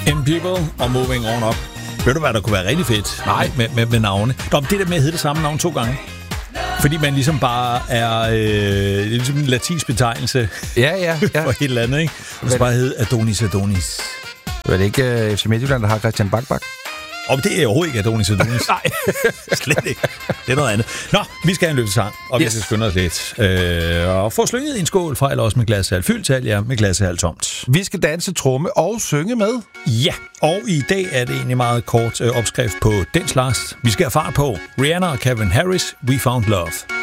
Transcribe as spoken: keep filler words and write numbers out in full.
In People og Moving On Up. Ved du hvad, der kunne være rigtig fedt? Nej. Med, med, med navne. Nå, det der med at hedde det samme navn to gange. Fordi man ligesom bare er øh, ligesom en latinsk betegnelse Ja, ja, ja. for helt andet, ikke? Det skal bare hedde Adonis Adonis. Er det ikke uh, F C Midtjylland, der har Christian Bak-Bak? Og det er overhovedet ikke Adonis Adonis. Nej. Slet ikke. Det er noget andet. Nå, vi skal have en løbesang, og yes. vi skal skynde os lidt. Øh, og få slynget en skål fra, eller også med glasshal fyldt til, ja, med glasshal tomt. Vi skal danse, tromme og synge med. Ja, og i dag er det egentlig meget kort øh, opskrift på den slags. Vi skal have fart på. Rihanna og Calvin Harris, We Found Love.